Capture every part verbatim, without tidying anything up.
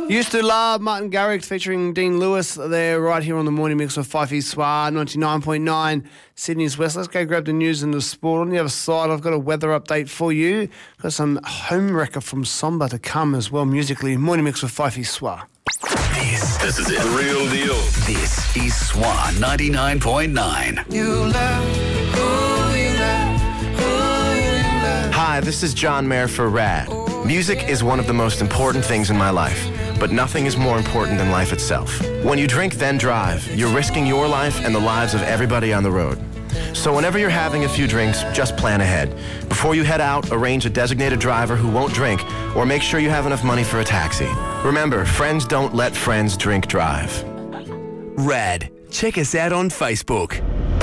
Used to love Martin Garrix featuring Dean Lewis there right here on the Morning Mix with Fife Soir, ninety-nine point nine Sydney's West. Let's go grab the news and the sport. On the other side, I've got a weather update for you. Got some home wrecker from Somba to come as well musically. Morning Mix with Fife Soir. This, this is it. The real deal. This is S W A ninety-nine point nine. You love who you love, who you love. Hi, this is John Mayer for Rad. Music is one of the most important things in my life, but nothing is more important than life itself. When you drink, then drive, you're risking your life and the lives of everybody on the road. So whenever you're having a few drinks, just plan ahead. Before you head out, arrange a designated driver who won't drink, or make sure you have enough money for a taxi. Remember, friends don't let friends drink drive. Rad. Check us out on Facebook.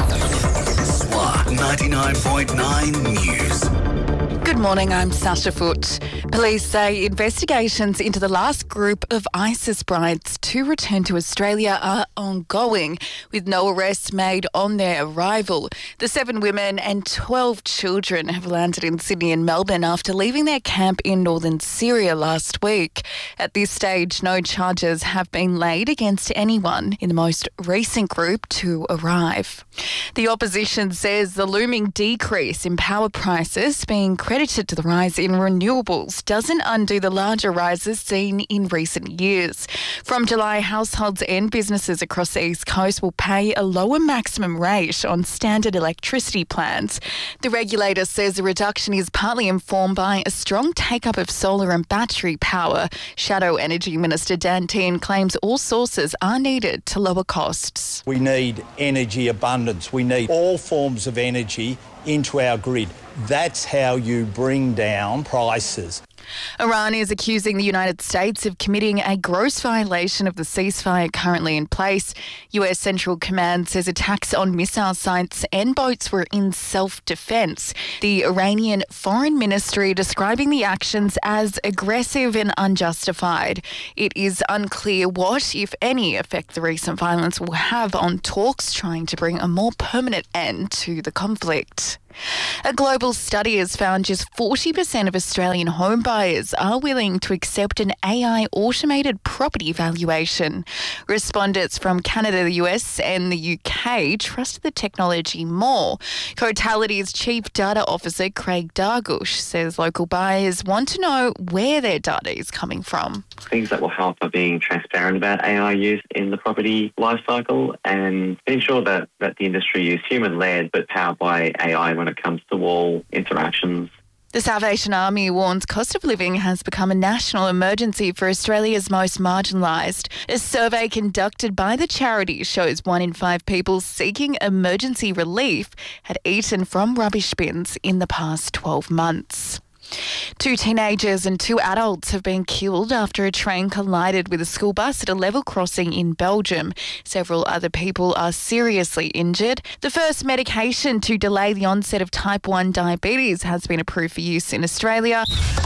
S W A ninety-nine point nine News. Good morning, I'm Sasha Foote. Police say investigations into the last group of ISIS brides to return to Australia are ongoing, with no arrests made on their arrival. The seven women and twelve children have landed in Sydney and Melbourne after leaving their camp in northern Syria last week. At this stage, no charges have been laid against anyone in the most recent group to arrive. The opposition says the looming decrease in power prices being credited to the rise in renewables doesn't undo the larger rises seen in recent years. From July, households and businesses across the East Coast will pay a lower maximum rate on standard electricity plans. The regulator says the reduction is partly informed by a strong take-up of solar and battery power. Shadow Energy Minister Dan Tehan claims all sources are needed to lower costs. We need energy abundance. We need all forms of energy into our grid. That's how you bring down prices. Iran is accusing the United States of committing a gross violation of the ceasefire currently in place. U S Central Command says attacks on missile sites and boats were in self-defense. The Iranian Foreign Ministry describing the actions as aggressive and unjustified. It is unclear what, if any, effect the recent violence will have on talks trying to bring a more permanent end to the conflict. A global study has found just forty percent of Australian home buyers are willing to accept an A I automated property valuation. Respondents from Canada, the U S and the U K trust the technology more. Cotality's Chief Data Officer Craig Dargush says local buyers want to know where their data is coming from. Things that will help are being transparent about A I use in the property lifecycle and ensure that, that the industry is human-led but powered by A I when it comes to all interactions. The Salvation Army warns cost of living has become a national emergency for Australia's most marginalised. A survey conducted by the charity shows one in five people seeking emergency relief had eaten from rubbish bins in the past twelve months. Two teenagers and two adults have been killed after a train collided with a school bus at a level crossing in Belgium. Several other people are seriously injured. The first medication to delay the onset of type one diabetes has been approved for use in Australia.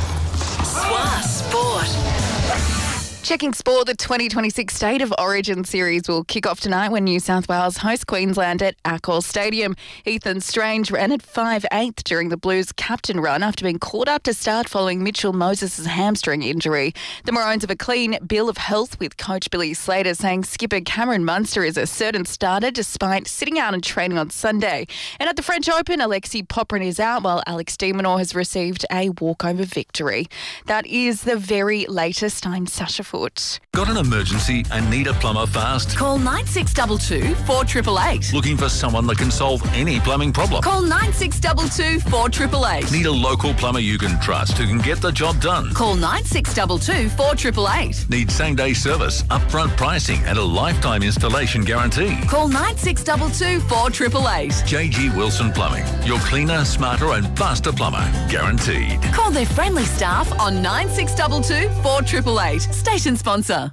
S W A Sport. Checking sport, the twenty twenty-six State of Origin series will kick off tonight when New South Wales host Queensland at Accor Stadium. Ethan Strange ran at five eighth during the Blues' captain run after being called up to start following Mitchell Moses' hamstring injury. The Maroons have a clean bill of health, with coach Billy Slater saying skipper Cameron Munster is a certain starter despite sitting out and training on Sunday. And at the French Open, Alexei Poprin is out while Alex de Minaur has received a walkover victory. That is the very latest. I'm Sasha Foote. Got an emergency and need a plumber fast? Call nine six two two, four eight eight eight. Looking for someone that can solve any plumbing problem? Call nine six two two, four eight eight eight. Need a local plumber you can trust who can get the job done? Call nine six two two, four eight eight eight. Need same-day service, upfront pricing and a lifetime installation guarantee? Call nine six two two, four eight eight eight. J G Wilson Plumbing. Your cleaner, smarter and faster plumber. Guaranteed. Call their friendly staff on nine six two two, four eight eight eight. Station sponsor.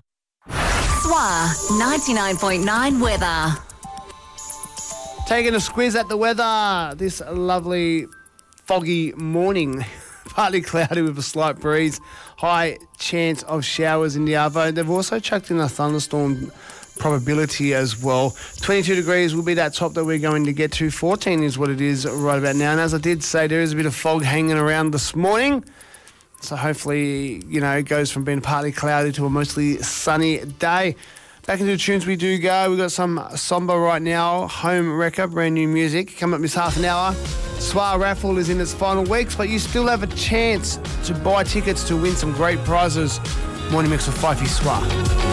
S W A ninety-nine point nine weather. Taking a squiz at the weather this lovely foggy morning. Partly cloudy with a slight breeze. High chance of showers in the Arvo. They've also chucked in a thunderstorm probability as well. twenty-two degrees will be that top that we're going to get to. fourteen is what it is right about now. And as I did say, there is a bit of fog hanging around this morning. So hopefully, you know, it goes from being partly cloudy to a mostly sunny day. Back into the tunes we do go. We've got some Somber right now. Home Wrecker, brand new music. Coming up this half an hour. Swar Raffle is in its final weeks, but you still have a chance to buy tickets to win some great prizes. Morning Mix with Fifey Swar.